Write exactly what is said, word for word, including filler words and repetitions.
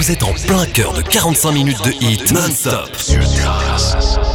Vous êtes en plein cœur de quarante-cinq minutes de hit non-stop. Sur Trace.